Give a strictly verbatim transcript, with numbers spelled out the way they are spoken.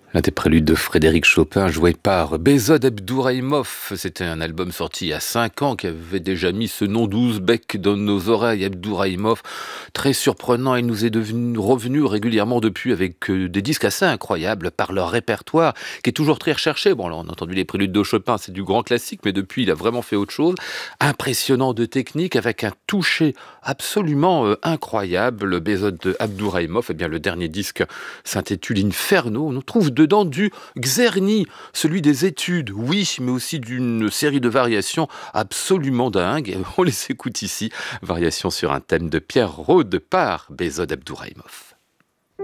L'un des préludes de Frédéric Chopin, joué par Behzod Abdouraïmov. C'était un album sorti il y a cinq ans qui avait déjà mis ce nom d'ouzbek dans nos oreilles. Abdouraïmov, très surprenant, il nous est devenu, revenu régulièrement depuis avec euh, des disques assez incroyables par leur répertoire qui est toujours très recherché. Bon, là, on a entendu les préludes de Chopin, c'est du grand classique, mais depuis, il a vraiment fait autre chose. Impressionnant de technique avec un toucher absolument euh, incroyable. Behzod Abdouraïmov, eh bien, le dernier disque s'intitule Inferno. On nous trouve dedans du Czerny, celui des études, oui, mais aussi d'une série de variations absolument dingues. On les écoute ici. Variations sur un thème de Pierre Rode par Behzod Abdouraïmov.